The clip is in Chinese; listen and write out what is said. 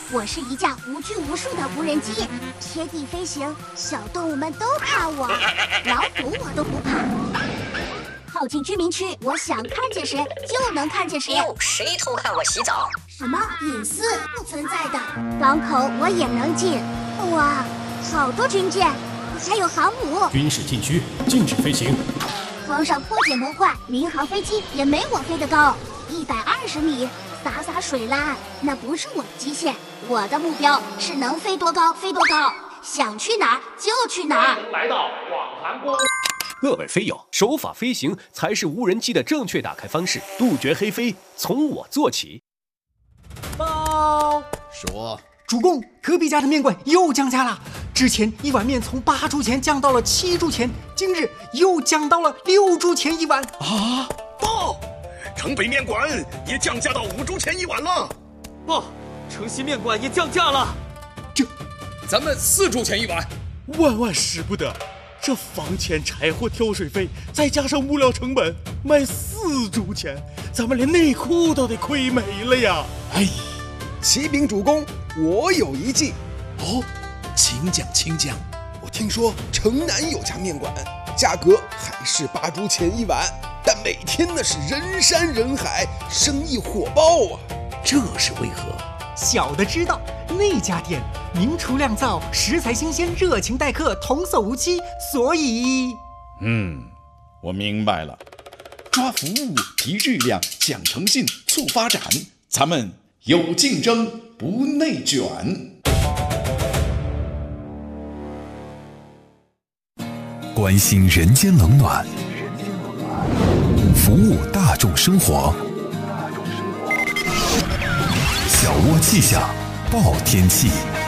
我是一架无拘无束的无人机，贴地飞行，小动物们都怕我，老虎我都不怕。靠近居民区，我想看见谁就能看见谁。 哟，谁偷看我洗澡？ 什么隐私不存在的？港口我也能进。哇，好多军舰，还有航母。 军事禁区，禁止飞行。 皇上破解模块，民航飞机也没我飞得高，120米。洒水啦，那不是我的极限。我的目标是能飞多高飞多高，想去哪儿就去哪儿。 来到广寒宫。 各位飞友，守法飞行才是无人机的正确打开方式，杜绝黑飞，从我做起。 报说， 主公，隔壁家的面馆又降价了。之前一碗面从8铢钱降到了7铢钱，今日又降到了6铢钱一碗。 啊！报，城北面馆也降价到5铢钱一碗了。 报，城西面馆也降价了。 咱们4铢钱一碗。 万使不得，这房钱、柴火、挑水费，再加上物料成本，卖4铢钱，咱们连内裤都得亏没了呀！ 哎，启禀主公，我有一计。 哦，请讲。我听说城南有家面馆，价格还是8铢钱一碗，但每天那是人山人海，生意火爆啊！ 这是为何？ 小的知道，那家店名厨酿造，食材新鲜，热情待客，童叟无欺，所以…… 我明白了。 抓服务，提质量，讲诚信，促发展，咱们有竞争，不内卷。 关心人间冷暖，服务大众生活。小窝气象，报天气。